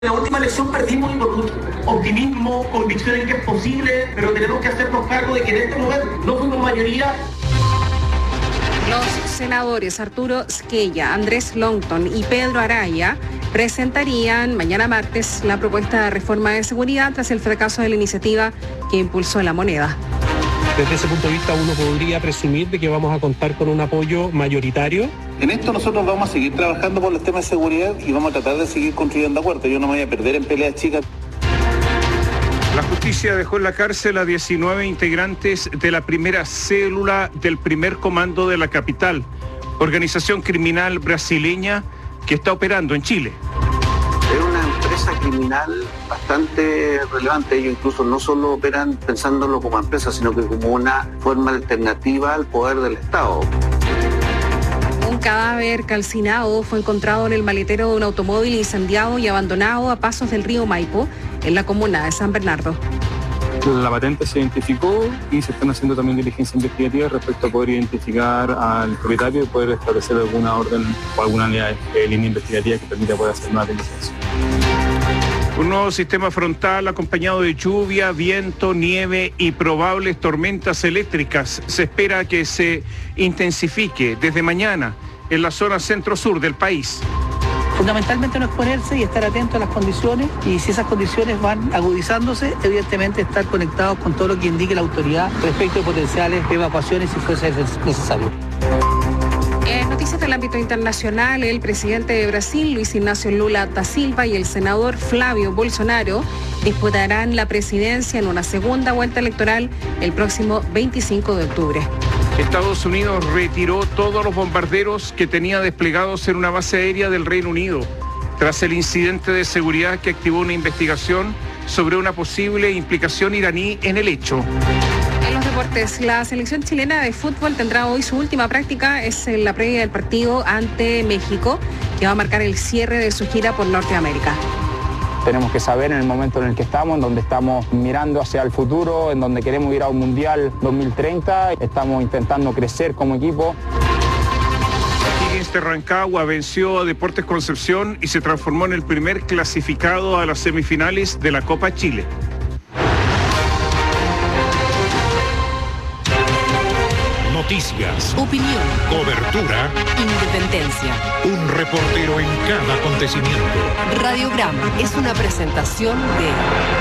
La última elección perdimos y con optimismo, convicción en que es posible, pero tenemos que hacernos cargo de que en este momento no fuimos mayoría. Los senadores Arturo Squella, Andrés Longton y Pedro Araya presentarían mañana martes la propuesta de reforma de seguridad tras el fracaso de la iniciativa que impulsó La Moneda. Desde ese punto de vista uno podría presumir de que vamos a contar con un apoyo mayoritario. En esto nosotros vamos a seguir trabajando por los temas de seguridad y vamos a tratar de seguir construyendo acuerdos. Yo no me voy a perder en peleas chicas. La justicia dejó en la cárcel a 19 integrantes de la primera célula del primer comando de la capital, organización criminal brasileña que está operando en Chile. Es una empresa criminal bastante relevante. Ellos incluso no solo operan pensándolo como empresa, sino que como una forma alternativa al poder del Estado. Un cadáver calcinado fue encontrado en el maletero de un automóvil incendiado y abandonado a pasos del río Maipo, en la comuna de San Bernardo. La patente se identificó y se están haciendo también diligencias investigativas respecto a poder identificar al propietario y poder establecer alguna orden o alguna línea investigativa que permita poder hacer una diligencia. Un nuevo sistema frontal acompañado de lluvia, viento, nieve y probables tormentas eléctricas se espera que se intensifique desde mañana en la zona centro-sur del país. Fundamentalmente no exponerse y estar atento a las condiciones, y si esas condiciones van agudizándose, evidentemente estar conectados con todo lo que indique la autoridad respecto de potenciales evacuaciones si fuese necesario. En noticias del ámbito internacional, el presidente de Brasil, Luis Ignacio Lula da Silva, y el senador Flávio Bolsonaro disputarán la presidencia en una segunda vuelta electoral el próximo 25 de octubre. Estados Unidos retiró todos los bombarderos que tenía desplegados en una base aérea del Reino Unido, tras el incidente de seguridad que activó una investigación sobre una posible implicación iraní en el hecho. En los deportes, la selección chilena de fútbol tendrá hoy su última práctica, es en la previa del partido ante México, que va a marcar el cierre de su gira por Norteamérica. Tenemos que saber en el momento en el que estamos, en donde estamos mirando hacia el futuro, en donde queremos ir a un Mundial 2030, estamos intentando crecer como equipo. Higgins de Rancagua venció a Deportes Concepción y se transformó en el primer clasificado a las semifinales de la Copa Chile. Noticias, opinión, cobertura, independencia. Un reportero en cada acontecimiento. Radiograma es una presentación de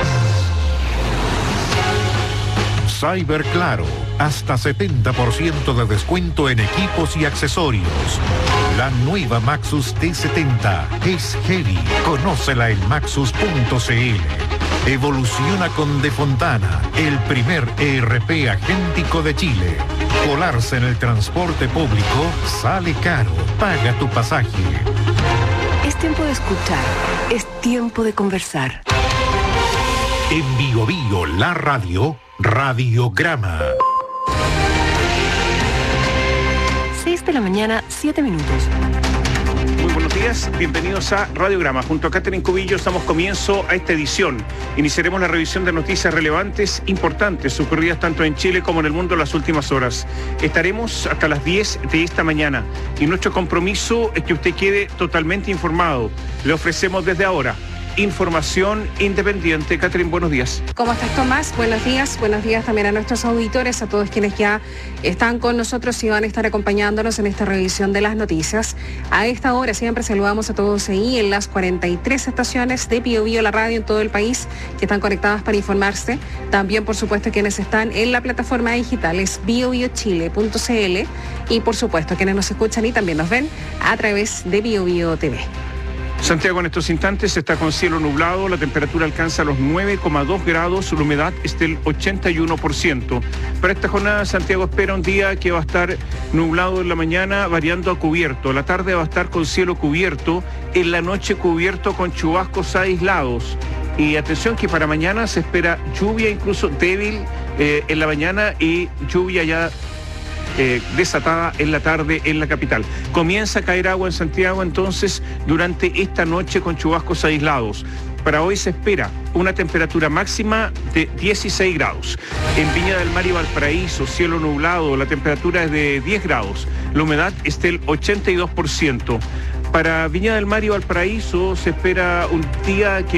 Cyberclaro, hasta 70% de descuento en equipos y accesorios. La nueva Maxus T70 es heavy. Conócela en maxus.cl. Evoluciona con De Fontana, el primer ERP agéntico de Chile. Colarse en el transporte público sale caro. Paga tu pasaje. Es tiempo de escuchar. Es tiempo de conversar. En Bio Bio, la radio, Radiograma. 6 de la mañana, 7 minutos. Muy buenos días, bienvenidos a Radiograma. Junto a Catherine Cubillos damos comienzo a esta edición. Iniciaremos la revisión de noticias relevantes, importantes, ocurridas tanto en Chile como en el mundo en las últimas horas. Estaremos hasta las 10 de esta mañana y nuestro compromiso es que usted quede totalmente informado. Le ofrecemos desde ahora información independiente. Catherine, buenos días. ¿Cómo estás, Tomás? Buenos días también a nuestros auditores, a todos quienes ya están con nosotros y van a estar acompañándonos en esta revisión de las noticias. A esta hora siempre saludamos a todos ahí en las 43 estaciones de Bio Bio, la radio en todo el país, que están conectadas para informarse. También, por supuesto, quienes están en la plataforma digital es biobiochile.cl y, por supuesto, quienes nos escuchan y también nos ven a través de Bio Bio TV. Santiago en estos instantes está con cielo nublado, la temperatura alcanza los 9,2 grados, la humedad es del 81%. Para esta jornada Santiago espera un día que va a estar nublado en la mañana, variando a cubierto. La tarde va a estar con cielo cubierto, en la noche cubierto con chubascos aislados. Y atención que para mañana se espera lluvia incluso débil en la mañana y lluvia ya desatada en la tarde en la capital. Comienza a caer agua en Santiago entonces durante esta noche con chubascos aislados. Para hoy se espera una temperatura máxima de 16 grados. En Viña del Mar y Valparaíso, cielo nublado, la temperatura es de 10 grados. La humedad es del 82%. Para Viña del Mar y Valparaíso se espera un día que